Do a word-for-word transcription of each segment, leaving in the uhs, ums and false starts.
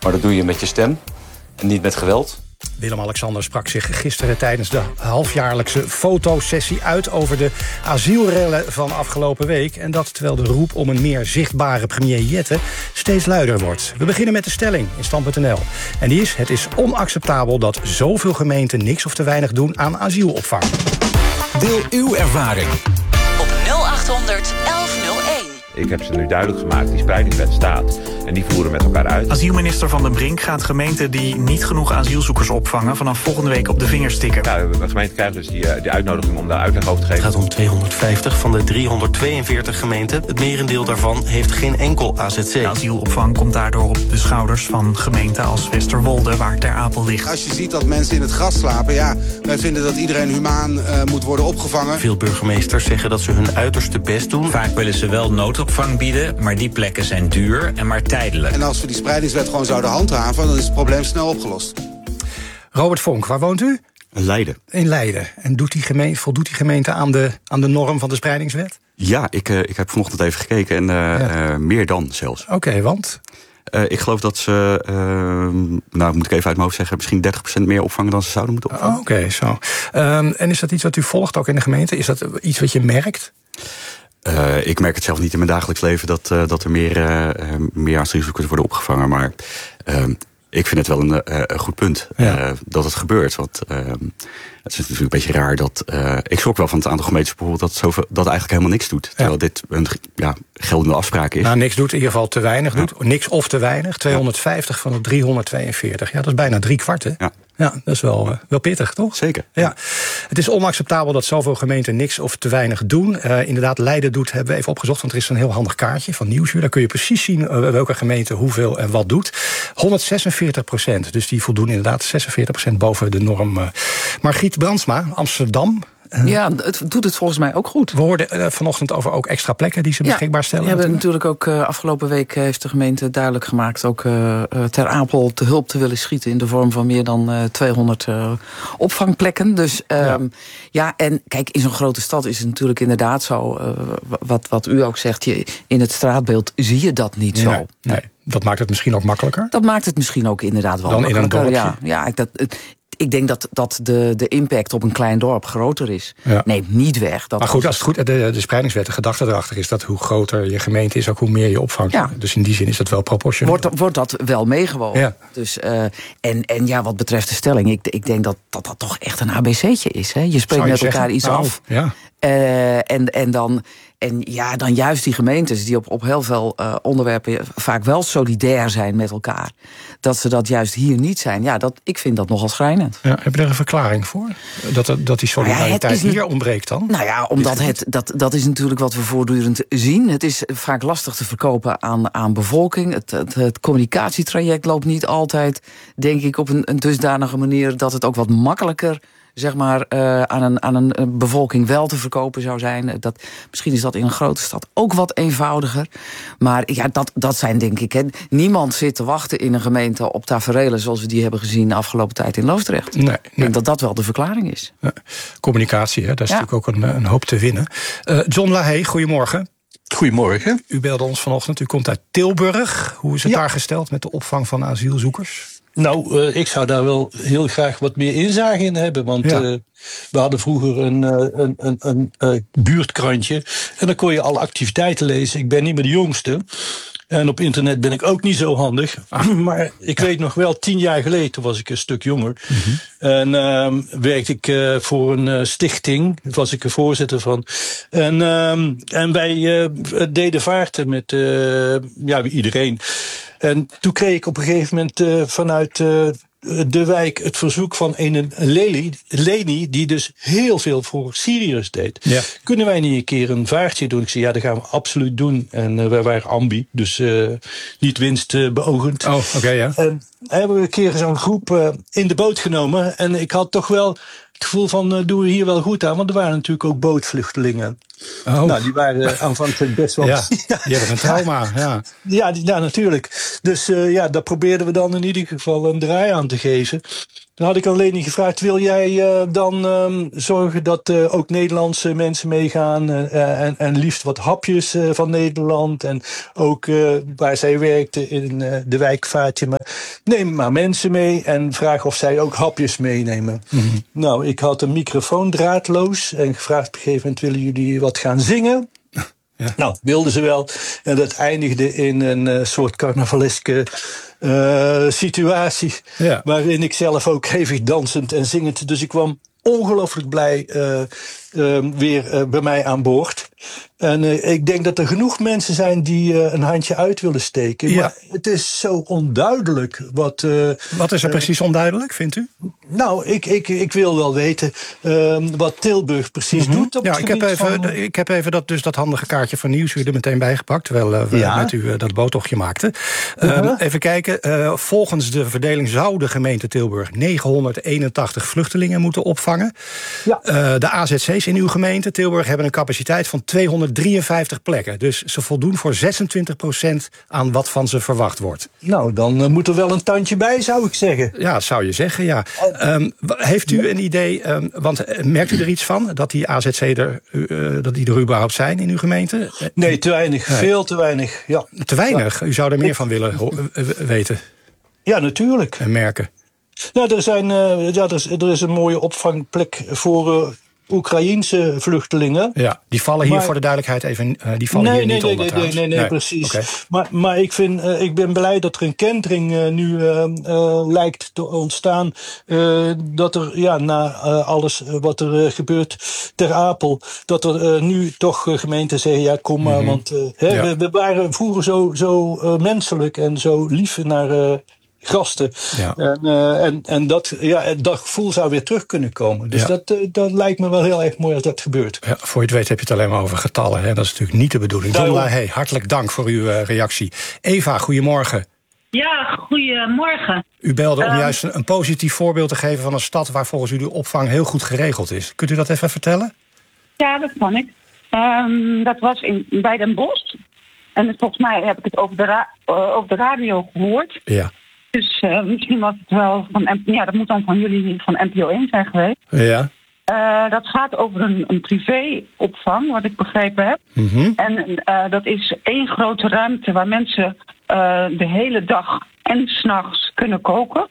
Maar dat doe je met je stem en niet met geweld. Willem-Alexander sprak zich gisteren tijdens de halfjaarlijkse fotosessie uit over de asielrellen van afgelopen week. En dat terwijl de roep om een meer zichtbare premier Jette steeds luider wordt. We beginnen met de stelling in stand punt n l. En die is: het is onacceptabel dat zoveel gemeenten niks of te weinig doen aan asielopvang. Deel uw ervaring op nul achthonderd elf nul één. Ik heb ze nu duidelijk gemaakt, die spreidingswet staat. En die voeren met elkaar uit. Asielminister Van den Brink gaat gemeenten die niet genoeg asielzoekers opvangen vanaf volgende week op de vingers tikken. Nou, de gemeente krijgt dus die, die uitnodiging om daar uitleg over te geven. Het gaat om tweehonderdvijftig van de driehonderdtweeënveertig gemeenten. Het merendeel daarvan heeft geen enkel A Z C. De asielopvang komt daardoor op de schouders van gemeenten als Westerwolde, waar Ter Apel ligt. Als je ziet dat mensen in het gras slapen, ja, wij vinden dat iedereen humaan uh, moet worden opgevangen. Veel burgemeesters zeggen dat ze hun uiterste best doen. Vaak willen ze wel noodopvang bieden, maar die plekken zijn duur en maar tijdelijk. En als we die spreidingswet gewoon zouden handhaven, dan is het probleem snel opgelost. Robert Vonk, waar woont u? Leiden. In Leiden. En doet die gemeente, voldoet die gemeente aan de, aan de norm van de spreidingswet? Ja, ik, uh, ik heb vanochtend even gekeken en uh, ja. uh, meer dan zelfs. Oké, okay, want? Uh, ik geloof dat ze, uh, nou moet ik even uit mijn hoofd zeggen, misschien dertig procent meer opvangen dan ze zouden moeten opvangen. Oh, Oké, okay, zo. Um, en is dat iets wat u volgt ook in de gemeente? Is dat iets wat je merkt? Uh, ik merk het zelf niet in mijn dagelijks leven dat, uh, dat er meer, uh, meer asielzoekers worden opgevangen. Maar uh, ik vind het wel een, uh, een goed punt ja. uh, dat het gebeurt. Want uh, het is natuurlijk een beetje raar dat... Uh, ik schrok wel van het aantal gemeentes bijvoorbeeld dat, zoveel, dat eigenlijk helemaal niks doet. Terwijl ja. dit een ja, geldende afspraak is. Nou, niks doet, in ieder geval te weinig ja. doet. Niks of te weinig. tweehonderdvijftig ja. van de driehonderdtweeënveertig. Ja, dat is bijna drie kwart, hè? Ja. Ja, dat is wel, uh, wel pittig, toch? Zeker. Ja. Het is onacceptabel dat zoveel gemeenten niks of te weinig doen. Uh, inderdaad, Leiden doet, hebben we even opgezocht, want er is een heel handig kaartje van Nieuwsuur. Daar kun je precies zien uh, welke gemeente hoeveel en wat doet. honderdzesenveertig procent, dus die voldoen inderdaad zesenveertig procent boven de norm. Uh. Margriet Brandsma, Amsterdam. Uh, ja, het doet het volgens mij ook goed. We hoorden uh, vanochtend over ook extra plekken die ze ja, beschikbaar stellen. We hebben natuurlijk ook uh, afgelopen week heeft de gemeente duidelijk gemaakt ook uh, Ter Apel te hulp te willen schieten in de vorm van meer dan uh, tweehonderd uh, opvangplekken. Dus um, ja. ja, en kijk, in zo'n grote stad is het natuurlijk inderdaad zo, uh, wat, wat u ook zegt, je, in het straatbeeld zie je dat niet zo. Nee, nee. Dat maakt het misschien ook makkelijker? Dat maakt het misschien ook inderdaad wel dan makkelijker. In een dorpje? Ja, ja dat, ik denk dat, dat de, de impact op een klein dorp groter is. Ja. Neemt niet weg. Dat maar goed, als het goed, de, de spreidingswet, de gedachte erachter is dat hoe groter je gemeente is, ook hoe meer je opvangt. Ja. Dus in die zin is dat wel proportioneel. Wordt, wordt dat wel meegewogen. Ja. Dus, uh, en, en ja, wat betreft de stelling, ik, ik denk dat, dat dat toch echt een A B C'tje is. Hè? Je spreekt je met elkaar zeggen? iets nou, af. Ja. Uh, en, en dan... En ja, dan juist die gemeentes die op, op heel veel uh, onderwerpen vaak wel solidair zijn met elkaar. Dat ze dat juist hier niet zijn. Ja, dat, ik vind dat nogal schrijnend. Ja, heb je er een verklaring voor? Dat, dat die solidariteit nou ja, hier ontbreekt dan? Nou ja, omdat het, dat, dat is natuurlijk wat we voortdurend zien. Het is vaak lastig te verkopen aan, aan bevolking. Het, het, het communicatietraject loopt niet altijd, denk ik, op een, een dusdanige manier dat het ook wat makkelijker zeg maar, uh, aan, een, aan een bevolking wel te verkopen zou zijn. Dat, misschien is dat in een grote stad ook wat eenvoudiger. Maar ja, dat, dat zijn denk ik... Hè, niemand zit te wachten in een gemeente op taferelen zoals we die hebben gezien de afgelopen tijd in Loosdrecht. Nee, nee. Ik denk dat dat wel de verklaring is. Ja, communicatie, hè, daar is ja. natuurlijk ook een, een hoop te winnen. Uh, John Lahey, goedemorgen. Goedemorgen. U belde ons vanochtend, u komt uit Tilburg. Hoe is het ja. daar gesteld met de opvang van asielzoekers? Nou, uh, ik zou daar wel heel graag wat meer inzage in hebben. Want ja. uh, we hadden vroeger een, uh, een, een, een uh, buurtkrantje. En dan kon je alle activiteiten lezen. Ik ben niet meer de jongste. En op internet ben ik ook niet zo handig. Ah. Maar ik weet nog wel, tien jaar geleden, toen was ik een stuk jonger. Mm-hmm. En uh, werkte ik uh, voor een uh, stichting. Daar was ik er voorzitter van. En, uh, en wij uh, deden vaarten met uh, ja, iedereen. En toen kreeg ik op een gegeven moment uh, vanuit uh, de wijk het verzoek van een Lely, Leni, die dus heel veel voor Syriërs deed. Ja. Kunnen wij niet een keer een vaartje doen? Ik zei, ja, dat gaan we absoluut doen. En uh, wij waren ambi, dus uh, niet winstbeogend. Oh, oké, okay, ja. En hebben we een keer zo'n groep uh, in de boot genomen. En ik had toch wel het gevoel van, uh, doen we hier wel goed aan? Want er waren natuurlijk ook bootvluchtelingen. Oh. Nou, die waren aanvankelijk best wel... Ja, die hebben een trauma, ja. Ja, die, ja natuurlijk. Dus uh, ja, daar probeerden we dan in ieder geval een draai aan te geven. Dan had ik alleen niet gevraagd, wil jij uh, dan um, zorgen dat uh, ook Nederlandse mensen meegaan? Uh, en, en liefst wat hapjes uh, van Nederland. En ook uh, waar zij werkte in uh, de wijk Fatima. neem maar mensen mee en vraag of zij ook hapjes meenemen. Mm-hmm. Nou, ik had een microfoon draadloos en gevraagd op een gegeven moment, willen jullie wat gaan zingen? Ja. Nou, wilden ze wel. En dat eindigde in een uh, soort carnavaleske uh, situatie. Ja. Waarin ik zelf ook hevig dansend en zingend. Dus ik kwam ongelooflijk blij uh, uh, weer uh, bij mij aan boord. En uh, ik denk dat er genoeg mensen zijn die uh, een handje uit willen steken. Ja. Maar het is zo onduidelijk. Wat, uh, wat is er uh, precies onduidelijk, vindt u? Nou, ik, ik, ik wil wel weten uh, wat Tilburg precies mm-hmm. doet. Op ja, ik heb, even, van... ik heb even dat, dus dat handige kaartje van Nieuwsuur er meteen bijgepakt. Terwijl uh, we ja. met u uh, dat boottochtje maakten. Uh, uh-huh. Even kijken. Uh, volgens de verdeling zou de gemeente Tilburg negenhonderdeenentachtig vluchtelingen moeten opvangen. Ja. Uh, de A Z C's in uw gemeente Tilburg hebben een capaciteit van tweehonderddrieënvijftig plekken. Dus ze voldoen voor zesentwintig procent aan wat van ze verwacht wordt. Nou, dan uh, moet er wel een tandje bij, zou ik zeggen. Ja, dat zou je zeggen, ja. Um, heeft u een idee, um, want merkt u er iets van, dat die A Z C er, uh, dat die er überhaupt zijn in uw gemeente? Nee, te weinig. Nee. Veel te weinig, ja. Te weinig? U zou er meer van willen ho- weten? Ja, natuurlijk. En merken? Nou, er, zijn, uh, ja, er, is, er is een mooie opvangplek voor Uh, Oekraïense vluchtelingen. Ja, die vallen hier maar, voor de duidelijkheid even uh, die vallen nee, hier nee, niet nee, onder nee, nee, nee, nee, nee, precies. Okay. Maar, maar ik, vind, uh, ik ben blij dat er een kentering uh, nu uh, uh, lijkt te ontstaan. Uh, dat er ja, na uh, alles wat er uh, gebeurt ter Apel, dat er uh, nu toch uh, gemeenten zeggen, ja, kom maar. Mm-hmm. Want uh, hè, ja. we, we waren vroeger zo, zo uh, menselijk en zo lief naar Uh, gasten. Ja. En, uh, en, en dat, ja, dat gevoel zou weer terug kunnen komen. Dus ja. dat, uh, dat lijkt me wel heel erg mooi als dat gebeurt. Ja, voor je het weet heb je het alleen maar over getallen. Hè? Dat is natuurlijk niet de bedoeling. John Lahey, hartelijk dank voor uw uh, reactie. Eva, goedemorgen. Ja, goedemorgen. U belde om um, juist een, een positief voorbeeld te geven van een stad waar volgens u de opvang heel goed geregeld is. Kunt u dat even vertellen? Ja, dat kan ik. Um, dat was in, bij Den Bosch. En volgens mij heb ik het over de, ra- uh, over de radio gehoord. Ja. Dus uh, misschien was het wel van, ja, dat moet dan van jullie van N P O één zijn geweest. Ja. Uh, dat gaat over een, een privéopvang, wat ik begrepen heb. Mm-hmm. En uh, dat is één grote ruimte waar mensen uh, de hele dag en 's nachts kunnen koken.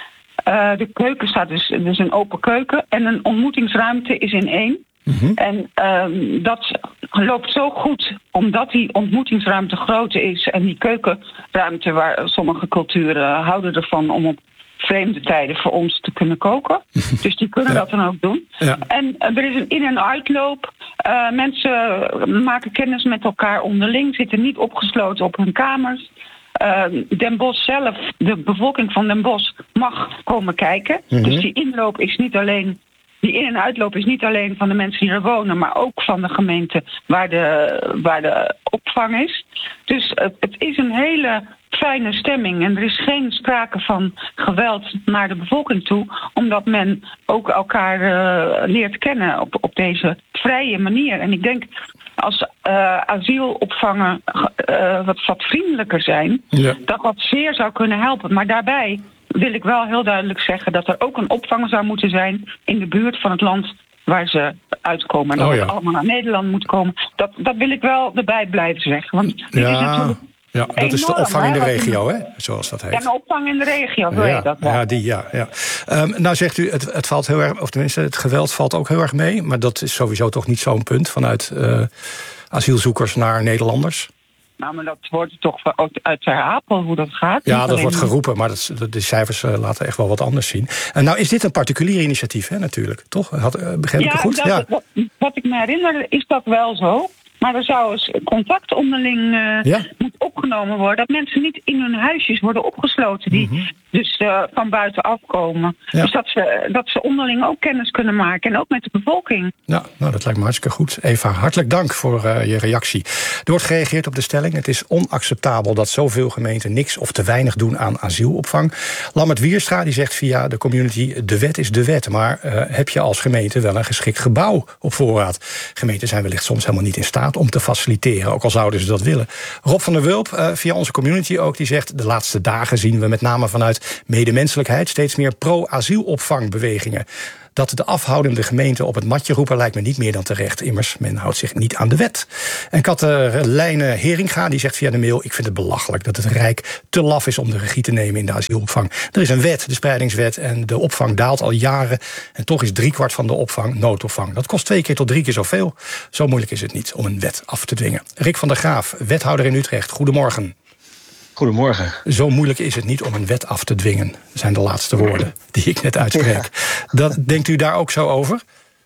Uh, de keuken staat dus, dus een open keuken. En een ontmoetingsruimte is in één. Mm-hmm. En um, dat loopt zo goed, omdat die ontmoetingsruimte groter is. En die keukenruimte, waar sommige culturen houden ervan om op vreemde tijden voor ons te kunnen koken. Dus die kunnen ja. dat dan ook doen. Ja. En uh, er is een in- en uitloop. Uh, mensen maken kennis met elkaar onderling, zitten niet opgesloten op hun kamers. Uh, Den Bosch zelf, de bevolking van Den Bosch, mag komen kijken. Mm-hmm. Dus die inloop is niet alleen... Die in- en uitloop is niet alleen van de mensen die er wonen, maar ook van de gemeente waar de, waar de opvang is. Dus het, het is een hele fijne stemming. En er is geen sprake van geweld naar de bevolking toe, omdat men ook elkaar uh, leert kennen op, op deze vrije manier. En ik denk, als uh, asielopvangen uh, wat, wat vriendelijker zijn, ja. dat dat zeer zou kunnen helpen. Maar daarbij wil ik wel heel duidelijk zeggen dat er ook een opvang zou moeten zijn in de buurt van het land waar ze uitkomen. En dat oh, ja. het allemaal naar Nederland moet komen. Dat, dat wil ik wel erbij blijven zeggen. Want dit ja. is natuurlijk Ja, dat enorm, is de opvang in de regio, hè? Zoals dat heet. Ja, een opvang in de regio, wil ja, je dat wel? Ja, die, ja. ja. Um, nou zegt u, het, het valt heel erg, of tenminste, het geweld valt ook heel erg mee. Maar dat is sowieso toch niet zo'n punt vanuit uh, asielzoekers naar Nederlanders? Nou, maar dat wordt toch uit Ter Apel hoe dat gaat. Ja, dat wordt geroepen, maar dat, de cijfers uh, laten echt wel wat anders zien. En nou is dit een particulier initiatief, hè, natuurlijk, toch? Had, uh, begreep ik ja, het goed? Dat, ja, wat, wat ik me herinner is dat wel zo. Maar er zou eens contact onderling uh, ja? moet opgenomen worden. Dat mensen niet in hun huisjes worden opgesloten. Die mm-hmm. dus uh, van buiten afkomen. Ja. Dus dat ze, dat ze onderling ook kennis kunnen maken. En ook met de bevolking. Ja, nou, dat lijkt me hartstikke goed. Eva, hartelijk dank voor uh, je reactie. Er wordt gereageerd op de stelling. Het is onacceptabel dat zoveel gemeenten niks of te weinig doen aan asielopvang. Lammert Wierstra die zegt via de community: de wet is de wet. Maar uh, heb je als gemeente wel een geschikt gebouw op voorraad? Gemeenten zijn wellicht soms helemaal niet in staat om te faciliteren, ook al zouden ze dat willen. Rob van der Wulp, uh, via onze community ook, die zegt: de laatste dagen zien we met name vanuit medemenselijkheid steeds meer pro-asielopvangbewegingen. Dat de afhoudende gemeente op het matje roepen lijkt me niet meer dan terecht. Immers, men houdt zich niet aan de wet. En Katelijne Heringa die zegt via de mail: ik vind het belachelijk dat het Rijk te laf is om de regie te nemen in de asielopvang. Er is een wet, de spreidingswet, en de opvang daalt al jaren. En toch is driekwart van de opvang noodopvang. Dat kost twee keer tot drie keer zoveel. Zo moeilijk is het niet om een wet af te dwingen. Rick van der Graaf, wethouder in Utrecht. Goedemorgen. Goedemorgen. Zo moeilijk is het niet om een wet af te dwingen. Dat zijn de laatste woorden die ik net uitspreek. Ja. Dat, denkt u daar ook zo over?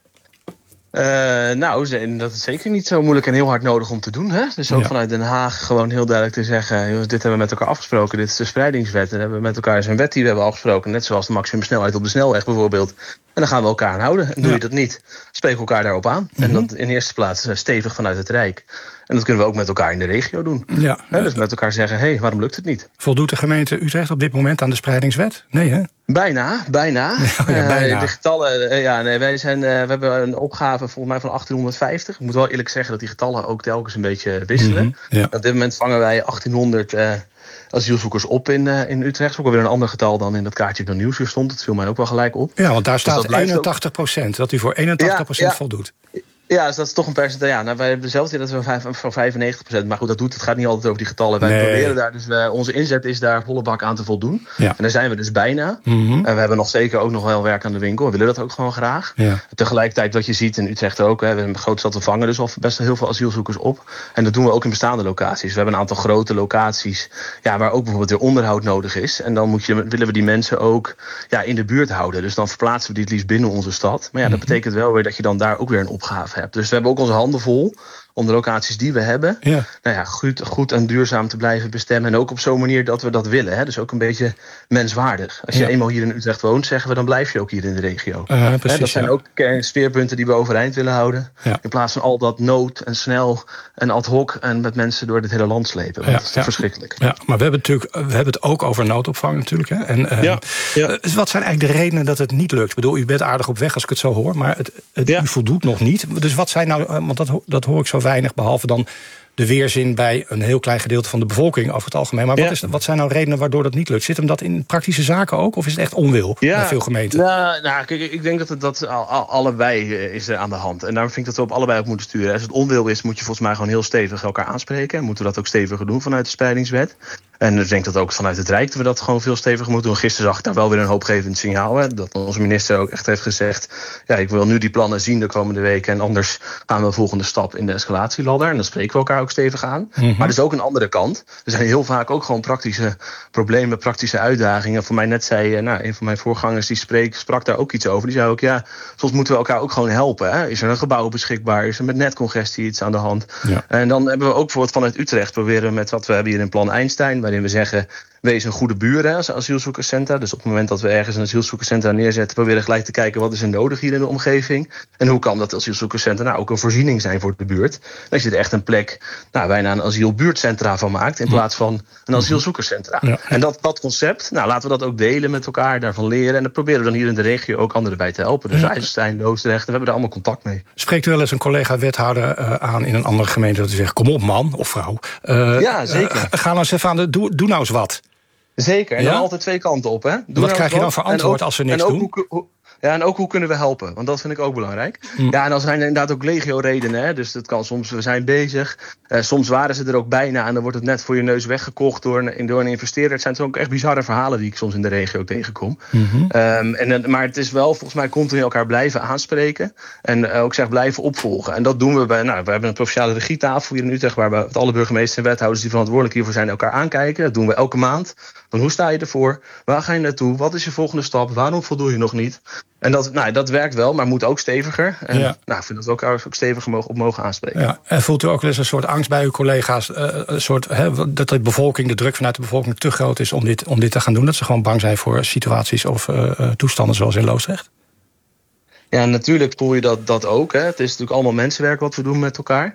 Uh, nou, dat is zeker niet zo moeilijk en heel hard nodig om te doen. Hè? Dus ook ja. vanuit Den Haag gewoon heel duidelijk te zeggen: jongens, dit hebben we met elkaar afgesproken. Dit is de spreidingswet. En dan hebben we met elkaar een wet die we hebben afgesproken. Net zoals de maximumsnelheid op de snelweg bijvoorbeeld. En dan gaan we elkaar aan houden. En doe ja. je dat niet, spreken we elkaar daarop aan. Mm-hmm. En dat in eerste plaats stevig vanuit het Rijk. En dat kunnen we ook met elkaar in de regio doen. Ja. He, dus met elkaar zeggen: hé, hey, waarom lukt het niet? Voldoet de gemeente Utrecht op dit moment aan de spreidingswet? Nee, hè? Bijna, bijna. Oh ja, bijna. Uh, de getallen, uh, ja, nee, wij zijn, uh, we hebben een opgave volgens mij van achttienhonderdvijftig. Ik moet wel eerlijk zeggen dat die getallen ook telkens een beetje wisselen. Mm-hmm. Ja. Op dit moment vangen wij achttienhonderd uh, asielzoekers op in, uh, in Utrecht. Dat is ook alweer een ander getal dan in dat kaartje dat nieuws hier stond. Dat viel mij ook wel gelijk op. Ja, want daar dus staat eenentachtig procent, dat u voor eenentachtig procent ja, ja. voldoet. Ja, dus dat is toch een percentage. Ja, nou, wij hebben zelf dat we van vijfennegentig procent. Maar goed, dat doet, het gaat niet altijd over die getallen. Wij nee. proberen daar dus, uh, onze inzet is daar volle bak aan te voldoen. Ja. En daar zijn we dus bijna. Mm-hmm. En we hebben nog zeker ook nog wel werk aan de winkel. We willen dat ook gewoon graag. Ja. Tegelijkertijd wat je ziet in Utrecht ook. Hè, we hebben een grote stad, we vangen dus al best heel veel asielzoekers op. En dat doen we ook in bestaande locaties. We hebben een aantal grote locaties, ja, waar ook bijvoorbeeld weer onderhoud nodig is. En dan moet je, willen we die mensen ook, ja, in de buurt houden. Dus dan verplaatsen we die het liefst binnen onze stad. Maar ja, dat mm-hmm. betekent wel weer dat je dan daar ook weer een opgave hebt. Dus we hebben ook onze handen vol om de locaties die we hebben, ja. Nou ja, goed, goed en duurzaam te blijven bestemmen. En ook op zo'n manier dat we dat willen. Hè? Dus ook een beetje menswaardig. Als je ja. eenmaal hier in Utrecht woont, zeggen we, dan blijf je ook hier in de regio. Uh, precies, Hè, dat zijn ja. ook speerpunten die we overeind willen houden. Ja. In plaats van al dat nood en snel en ad hoc en met mensen door dit hele land slepen. Ja. Dat is ja. verschrikkelijk. Ja, maar we hebben, natuurlijk, we hebben het ook over noodopvang natuurlijk. Hè? En, uh, ja. Ja. Uh, wat zijn eigenlijk de redenen dat het niet lukt? Ik bedoel, u bent aardig op weg als ik het zo hoor, maar het, het, ja. u voldoet nog niet. Dus wat zijn nou, want dat, dat hoor ik zo weinig, behalve dan de weerzin bij een heel klein gedeelte van de bevolking over het algemeen. Maar ja. wat, is, wat zijn nou redenen waardoor dat niet lukt? Zit hem dat in praktische zaken ook? Of is het echt onwil ja. bij veel gemeenten? Nou, nou kijk, ik denk dat het dat al, al, allebei is er aan de hand. En daarom vind ik dat we op allebei op moeten sturen. Als het onwil is, moet je volgens mij gewoon heel stevig elkaar aanspreken. En moeten we dat ook steviger doen vanuit de spreidingswet. En ik denk dat ook vanuit het Rijk dat we dat gewoon veel steviger moeten doen. Gisteren zag ik daar wel weer een hoopgevend signaal. Hè, dat onze minister ook echt heeft gezegd: ja, ik wil nu die plannen zien de komende weken. En anders gaan we een volgende stap in de escalatieladder. En dan spreken we elkaar ook stevig aan. Mm-hmm. Maar er is ook een andere kant. Er zijn heel vaak ook gewoon praktische problemen, praktische uitdagingen. Voor mij net zei nou, een van mijn voorgangers die spreek, sprak daar ook iets over. Die zei ook: ja, soms moeten we elkaar ook gewoon helpen. Hè. Is er een gebouw beschikbaar? Is er met netcongestie iets aan de hand? Ja. En dan hebben we ook bijvoorbeeld vanuit Utrecht proberen met wat we hebben hier in Plan Einstein, waarin we zeggen: wees een goede buur hè, als asielzoekerscentra. Dus op het moment dat we ergens een asielzoekerscentra neerzetten, proberen we gelijk te kijken wat is er nodig hier in de omgeving. En hoe kan dat asielzoekerscentra nou ook een voorziening zijn voor de buurt. Dat je er echt een plek, nou, bijna een asielbuurtcentra van maakt in plaats van een asielzoekerscentra. Ja. En dat, dat concept, nou, laten we dat ook delen met elkaar, daarvan leren. En dat proberen we dan hier in de regio ook anderen bij te helpen. Dus ja. IJsselstein, Loosdrecht, we hebben daar allemaal contact mee. Spreekt u wel eens een collega-wethouder uh, aan in een andere gemeente dat u zegt: kom op man of vrouw. Uh, ja, zeker. Uh, ga nou eens even aan de, doe, doe nou eens wat. Zeker, en ja? dan altijd twee kanten op. Hè? Doe wat nou krijg je dan voor antwoord ook, als ze niks doen? Hoe, hoe, ja, en ook hoe kunnen we helpen? Want dat vind ik ook belangrijk. Mm. Ja, en dan zijn er inderdaad ook legio redenen. Hè? Dus dat kan soms, we zijn bezig. Uh, soms waren ze er ook bijna en dan wordt het net voor je neus weggekocht door een, door een investeerder. Het zijn toch ook echt bizarre verhalen die ik soms in de regio tegenkom. Mm-hmm. Um, en, maar het is wel volgens mij continu elkaar blijven aanspreken. En uh, ook zeg blijven opvolgen. En dat doen we bij, nou, we hebben een provinciale regietafel hier in Utrecht, waar we alle burgemeesters en wethouders die verantwoordelijk hiervoor zijn elkaar aankijken. Dat doen we elke maand. Van hoe sta je ervoor? Waar ga je naartoe? Wat is je volgende stap? Waarom voldoe je nog niet? En dat, nou, dat werkt wel, maar moet ook steviger. En ja. nou, ik vind dat we elkaar ook steviger mogen, op mogen aanspreken. Ja. En voelt u ook wel eens een soort angst bij uw collega's? Uh, een soort, hè, dat de bevolking, de druk vanuit de bevolking te groot is om dit, om dit te gaan doen? Dat ze gewoon bang zijn voor situaties of uh, toestanden zoals in Loosdrecht? Ja, natuurlijk voel je dat, dat ook. Hè. Het is natuurlijk allemaal mensenwerk wat we doen met elkaar.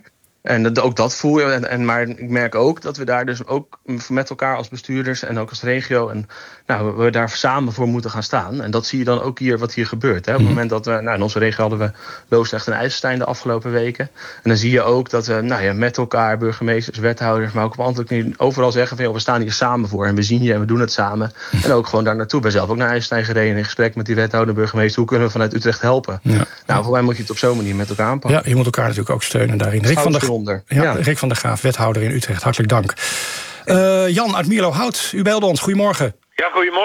En dat, ook dat voel je. En, en, maar ik merk ook dat we daar dus ook met elkaar als bestuurders en ook als regio en nou, we daar samen voor moeten gaan staan. En dat zie je dan ook hier wat hier gebeurt. Hè. Op het moment dat we, nou, in onze regio hadden we Loosdrecht en IJsselstein de afgelopen weken. En dan zie je ook dat we nou ja, met elkaar, burgemeesters, wethouders, maar ook op andere overal zeggen van joh, we staan hier samen voor en we zien je en we doen het samen. En ook gewoon daar naartoe. Ik ben zelf ook naar IJsselstein gereden in gesprek met die wethouder, burgemeester. Hoe kunnen we vanuit Utrecht helpen? Ja. Nou, voor mij moet je het op zo'n manier met elkaar aanpakken. Ja, je moet elkaar natuurlijk ook steunen daarin. Rick van, der, ja, ja. Rick van der Graaf, wethouder in Utrecht. Hartelijk dank. Uh, Jan uit Mierlo Hout, u belde ons. Goedemorgen. Ja, goedemorgen.